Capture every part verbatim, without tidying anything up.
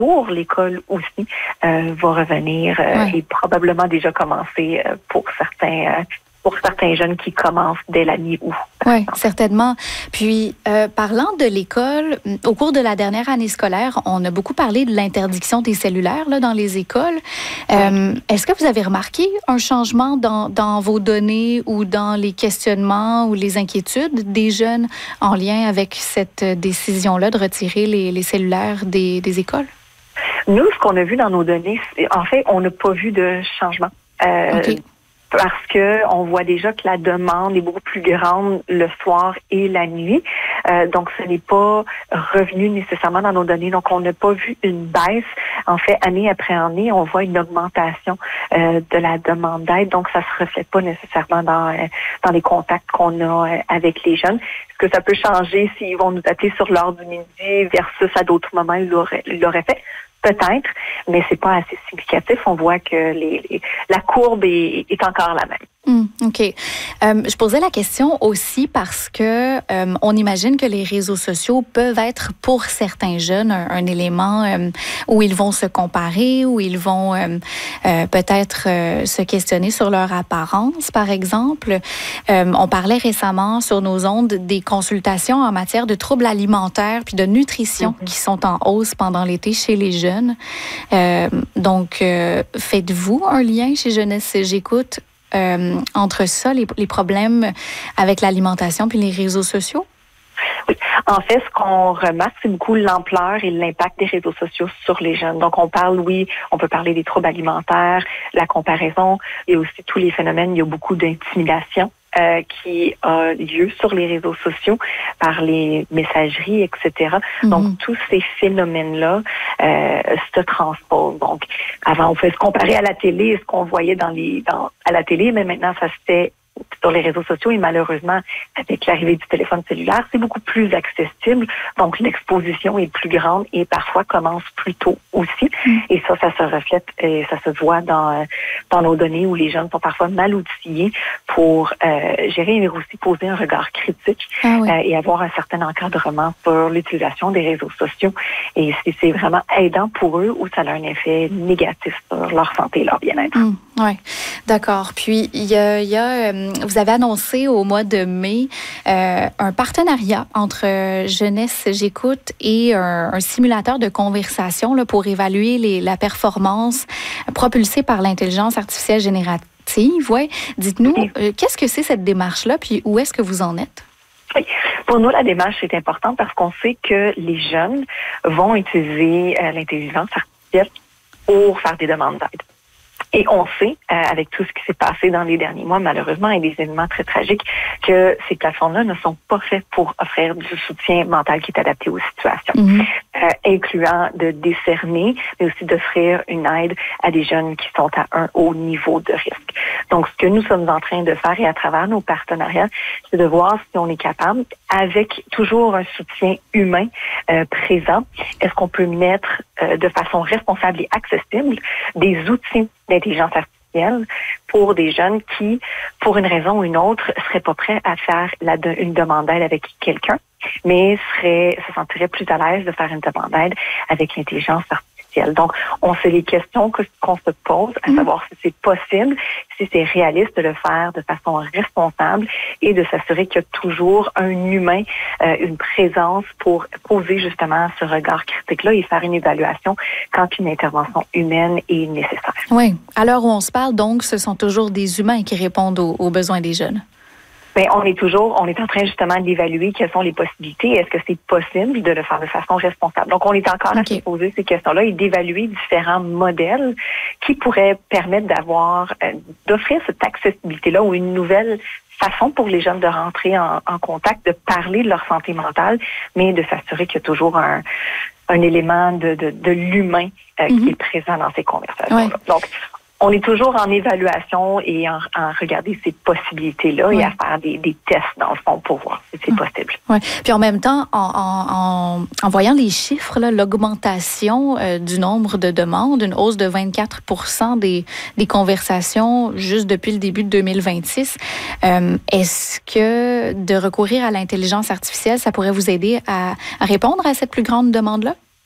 pour l'école aussi euh, va revenir euh, ouais. et probablement déjà commencer euh, pour certains euh, pour certains jeunes qui commencent dès la mi-août. Oui, certainement. Puis, euh, parlant de l'école, au cours de la dernière année scolaire, on a beaucoup parlé de l'interdiction des cellulaires là, dans les écoles. Euh, oui. Est-ce que vous avez remarqué un changement dans, dans vos données ou dans les questionnements ou les inquiétudes des jeunes en lien avec cette décision-là de retirer les, les cellulaires des, des écoles? Nous, ce qu'on a vu dans nos données, c'est, en fait, on n'a pas vu de changement. Euh, OK. Parce que on voit déjà que la demande est beaucoup plus grande le soir et la nuit. Euh, donc, ce n'est pas revenu nécessairement dans nos données. Donc, on n'a pas vu une baisse. En fait, année après année, on voit une augmentation euh, de la demande d'aide. Donc, ça se reflète pas nécessairement dans euh, dans les contacts qu'on a euh, avec les jeunes. Est-ce que ça peut changer s'ils vont nous appeler sur l'heure du midi versus à d'autres moments ils l'auraient, ils l'auraient fait? Peut-être, mais c'est pas assez significatif. On voit que les, les, la courbe est, est encore la même. Mmh, OK. Euh, je posais la question aussi parce que euh, on imagine que les réseaux sociaux peuvent être pour certains jeunes un, un élément euh, où ils vont se comparer, où ils vont euh, euh, peut-être euh, se questionner sur leur apparence, par exemple. Euh, on parlait récemment sur nos ondes des consultations en matière de troubles alimentaires puis de nutrition mmh. qui sont en hausse pendant l'été chez les jeunes. Euh, donc, euh, faites-vous un lien chez Jeunesse J'écoute Euh, entre ça, les, les problèmes avec l'alimentation puis les réseaux sociaux? Oui. En fait, ce qu'on remarque, c'est beaucoup l'ampleur et l'impact des réseaux sociaux sur les jeunes. Donc, on parle, oui, on peut parler des troubles alimentaires, la comparaison, et aussi tous les phénomènes. Il y a beaucoup d'intimidation euh, qui a lieu sur les réseaux sociaux par les messageries, et cetera. Mm-hmm. Donc, tous ces phénomènes-là euh, se transposent. Donc, avant, on pouvait se comparer à la télé, ce qu'on voyait dans les dans à la télé, mais maintenant, ça se fait sur les réseaux sociaux et malheureusement, avec l'arrivée du téléphone cellulaire, c'est beaucoup plus accessible. Donc, l'exposition est plus grande et parfois commence plus tôt aussi. Mm. Et ça, ça se reflète et ça se voit dans, dans nos données où les jeunes sont parfois mal outillés pour euh, gérer mais aussi poser un regard critique ah oui. euh, et avoir un certain encadrement sur l'utilisation des réseaux sociaux. Et si c'est vraiment aidant pour eux ou ça a un effet négatif sur leur santé et leur bien-être. Mm. Oui, d'accord. Puis, il y a, il y a euh, vous avez annoncé au mois de mai euh, un partenariat entre Jeunesse J'écoute et un, un simulateur de conversation là, pour évaluer les, la performance propulsée par l'intelligence artificielle générative. Ouais. Dites-nous, euh, qu'est-ce que c'est cette démarche-là, puis où est-ce que vous en êtes? Oui. Pour nous, la démarche est importante parce qu'on sait que les jeunes vont utiliser euh, l'intelligence artificielle pour faire des demandes d'aide. Et on sait, euh, avec tout ce qui s'est passé dans les derniers mois, malheureusement, et des événements très tragiques, que ces plateformes-là ne sont pas faites pour offrir du soutien mental qui est adapté aux situations, mm-hmm. euh, incluant de décerner, mais aussi d'offrir une aide à des jeunes qui sont à un haut niveau de risque. Donc, ce que nous sommes en train de faire, et à travers nos partenariats, c'est de voir si on est capable, avec toujours un soutien humain euh, présent, est-ce qu'on peut mettre euh, de façon responsable et accessible des outils d'intelligence artificielle pour des jeunes qui, pour une raison ou une autre, seraient pas prêts à faire la de, une demande d'aide avec quelqu'un, mais seraient, se sentiraient plus à l'aise de faire une demande d'aide avec l'intelligence artificielle. Donc, on sait les questions que, qu'on se pose, à savoir si c'est possible, si c'est réaliste de le faire de façon responsable et de s'assurer qu'il y a toujours un humain, euh, une présence pour poser justement ce regard critique-là et faire une évaluation quand une intervention humaine est nécessaire. Oui. À l'heure où on se parle, donc, ce sont toujours des humains qui répondent aux, aux besoins des jeunes. Bien, on est toujours, on est en train justement d'évaluer quelles sont les possibilités. Est-ce que c'est possible de le faire de façon responsable? Donc, on est encore okay. à se poser ces questions-là et d'évaluer différents modèles qui pourraient permettre d'avoir, euh, d'offrir cette accessibilité-là ou une nouvelle façon pour les jeunes de rentrer en, en contact, de parler de leur santé mentale, mais de s'assurer qu'il y a toujours un, un élément de, de, de l'humain euh, mm-hmm. qui est présent dans ces conversations-là. Ouais. Donc, on est toujours en évaluation et en, en regarder ces possibilités-là oui. et à faire des, des tests, dans le fond, pour voir si c'est possible. Oui. Puis en même temps, en, en, en voyant les chiffres, là, l'augmentation euh, du nombre de demandes, une hausse de vingt-quatre pour cent des, des conversations juste depuis le début de deux mille vingt-six, euh, est-ce que de recourir à l'intelligence artificielle, ça pourrait vous aider à, à répondre à cette plus grande demande-là?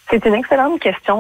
C'est une excellente question.